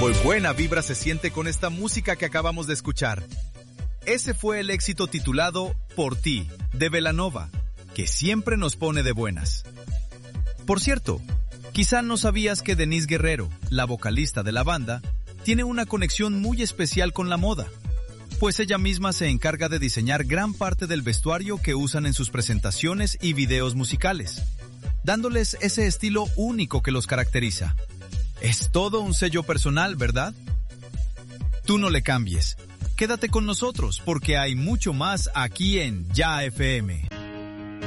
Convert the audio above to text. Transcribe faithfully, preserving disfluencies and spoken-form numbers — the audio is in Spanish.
Muy buena vibra se siente con esta música que acabamos de escuchar. Ese fue el éxito titulado Por ti, de Belanova, que siempre nos pone de buenas. Por cierto, quizá no sabías que Denise Guerrero, la vocalista de la banda, tiene una conexión muy especial con la moda, pues ella misma se encarga de diseñar gran parte del vestuario que usan en sus presentaciones y videos musicales, dándoles ese estilo único que los caracteriza. Es todo un sello personal, ¿verdad? Tú no le cambies. Quédate con nosotros porque hay mucho más aquí en Ya F M.